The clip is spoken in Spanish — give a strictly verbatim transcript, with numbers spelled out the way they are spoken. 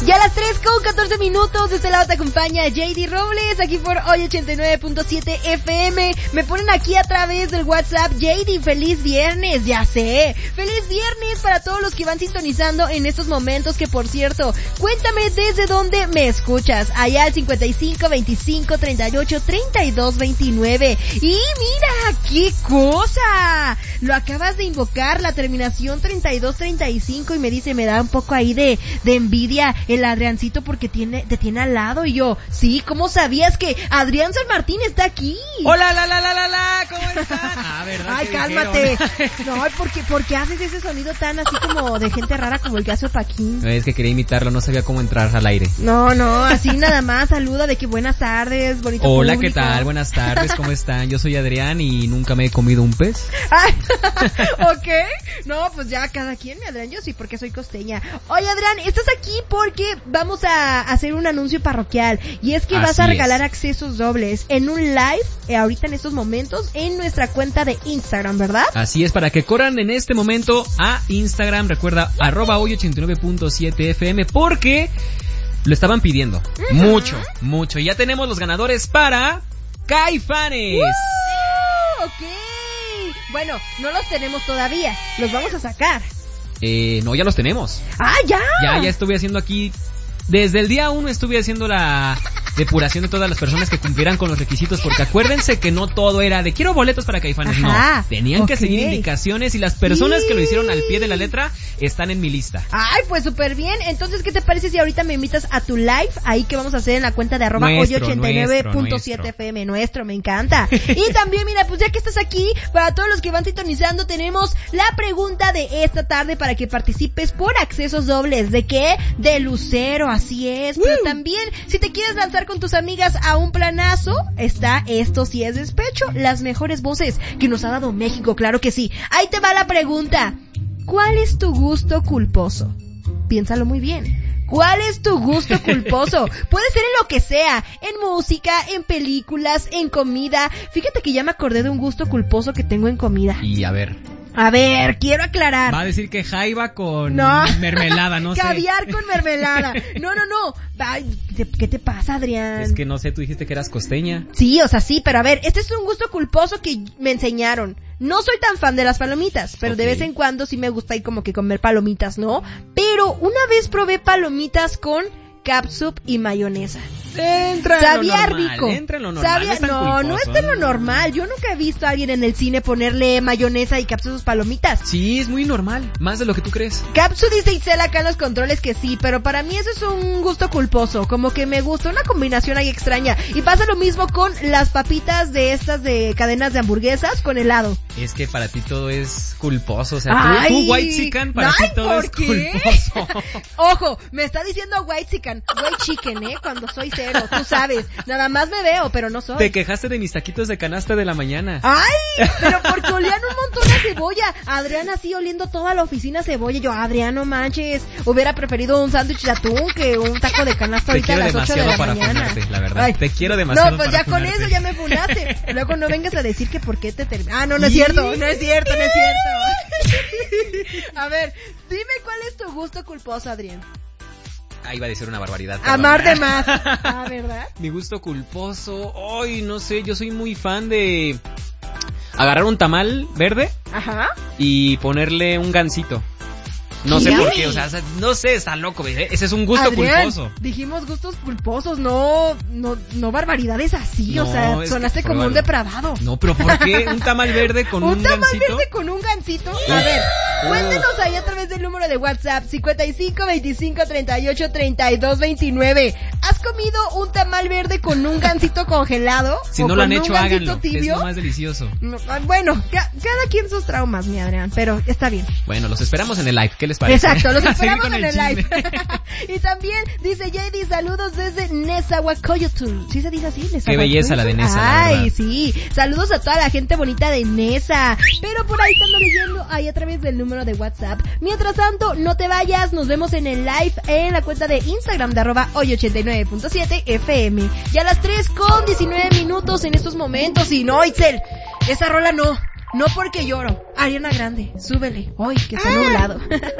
Ya a las tres con catorce minutos, de este lado te acompaña J D Robles, aquí por hoy ochenta y nueve punto siete F M. Me ponen aquí a través del WhatsApp, J D, feliz viernes, ya sé. Feliz viernes para todos los que van sintonizando en estos momentos, que por cierto, cuéntame desde dónde me escuchas. Allá al cincuenta y cinco, veinticinco, treinta y ocho, treinta y dos, veintinueve. Y mira, qué cosa. Lo acabas de invocar, la terminación treinta y dos, treinta y cinco, y me dice, me da un poco ahí de, de envidia el Adriancito porque tiene, te tiene al lado. Y yo, sí, ¿cómo sabías que Adrián San Martín está aquí? Hola, la, la, la, la, la, ¿cómo están? Ah, ¿verdad? Ay, cálmate. No, porque, porque haces ese sonido tan así como de gente rara como el que hace Paquín. Es que quería imitarlo, no sabía cómo entrar al aire. No, no, así nada más, saluda de que buenas tardes, bonito Hola, público. ¿qué tal? Buenas tardes, ¿cómo están? Yo soy Adrián y nunca me he comido un pez. Ay, ok. No, pues ya cada quien, mi Adrián, yo sí, porque soy costeña. Oye, Adrián, estás aquí porque vamos a hacer un anuncio parroquial, y es que Así vas a regalar es. accesos dobles en un live, eh, ahorita en estos momentos, en nuestra cuenta de Instagram, ¿verdad? Así es, para que corran en este momento a Instagram, recuerda, arroba hoy ochenta y nueve punto siete F M, porque lo estaban pidiendo. Uh-huh. Mucho, mucho. Y ya tenemos los ganadores para Caifanes. ¡Uh! Ok. Bueno, no los tenemos todavía, los vamos a sacar. Eh, no, ya los tenemos. ¡Ah, ya! Ya, ya estuve haciendo aquí, desde el día uno estuve haciendo la depuración de todas las personas que cumplieran con los requisitos, porque acuérdense que no todo era de quiero boletos para Caifanes. Ajá, no, tenían okay. que seguir indicaciones, y las personas sí. que lo hicieron al pie de la letra están en mi lista. Ay, pues súper bien. Entonces, ¿qué te parece si ahorita me invitas a tu live ahí que vamos a hacer en la cuenta de arroba hoy ochenta y nueve punto siete F M? Nuestro, me encanta. Y también, mira, pues ya que estás aquí, para todos los que van sintonizando, tenemos la pregunta de esta tarde para que participes por accesos dobles. ¿De qué? De Lucero, así es. Uh. Pero también, si te quieres lanzar con tus amigas a un planazo, está Esto Sí Es Despecho, las mejores voces que nos ha dado México, claro que sí. Ahí te va la pregunta. ¿Cuál es tu gusto culposo? Piénsalo muy bien. ¿Cuál es tu gusto culposo? Puede ser en lo que sea, en música, en películas, en comida. Fíjate que ya me acordé de un gusto culposo que tengo en comida. Y a ver... A ver, quiero aclarar. Va a decir que jaiba con no. mermelada, no sé. Caviar con mermelada. No, no, no. Ay, ¿qué te pasa, Adrián? Es que no sé, tú dijiste que eras costeña. Sí, o sea, sí, pero a ver, este es un gusto culposo que me enseñaron. No soy tan fan de las palomitas, pero okay. de vez en cuando sí me gusta ir como que comer palomitas, ¿no? Pero una vez probé palomitas con catsup y mayonesa. Entra Sabía en lo normal, rico. Entra en lo normal. Sabía, no, no, no es de lo normal. Yo nunca he visto a alguien en el cine ponerle mayonesa y catsup a sus palomitas. Sí, es muy normal, más de lo que tú crees. Catsup dice Itzel acá en los controles que sí, pero para mí eso es un gusto culposo, como que me gusta, una combinación ahí extraña. Y pasa lo mismo con las papitas de estas de cadenas de hamburguesas con helado. Es que para ti todo es culposo, o sea, ay, tú, tú whitezican, para ay, ti todo ¿por es qué? culposo. Ojo, me está diciendo whitezican, white chicken, ¿eh? Cuando soy cero, tú sabes. Nada más me veo, pero no soy. Te quejaste de mis taquitos de canasta de la mañana. ¡Ay! Pero porque olían un montón a cebolla. Adrián así oliendo toda la oficina a cebolla. Yo, Adrián, no manches. Hubiera preferido un sándwich de atún que un taco de canasta ahorita a las ocho de la para mañana. Funarte, la verdad. Ay. Te quiero No, demasiado. pues para ya funarte. con eso ya me funaste. Luego no vengas a decir que por qué te terminas. Ah, no, no es cierto. No es cierto, no es cierto. A ver, dime cuál es tu gusto culposo, Adrián. Ah, iba a decir una barbaridad. Perdón. Amar de más. Ah, ¿verdad? Mi gusto culposo. Ay, no sé, yo soy muy fan de agarrar un tamal verde. Ajá. Y ponerle un gansito. No sé por qué, o sea, no sé, está loco, ¿ves? Ese es un gusto Adrián, culposo. Dijimos gustos culposos, no, no, no barbaridades así, no, o sea, sonaste como un depravado. No, pero ¿por qué? Un tamal verde con un, un tamal gansito. verde con un gansito. A ver, cuéntenos ahí a través del número de WhatsApp cincuenta y cinco, veinticinco, treinta y ocho, treinta y dos, veintinueve. ¿Has comido un tamal verde con un gansito congelado? Si no lo han hecho, háganlo, tibio? Es lo más delicioso. No, bueno, ca- cada quien sus traumas, mi Adrián, pero está bien. Bueno, los esperamos en el live, ¿qué les parece? Exacto, los esperamos en el, el live. Y también dice J D, saludos desde Nezahualcóyotl. ¿Sí se dice así? Nezahualcóyotl. Qué belleza la de Nesa. Ay, sí. Saludos a toda la gente bonita de Nesa. Pero por ahí estando leyendo ahí a través del número de WhatsApp. Mientras tanto, no te vayas, nos vemos en el live en la cuenta de Instagram de arroba hoy ochenta y nueve punto siete F M. Ya a las tres con diecinueve minutos en estos momentos. Y no, Itzel, esa rola no. No porque lloro. Ariana Grande, súbele. Hoy que está nublado.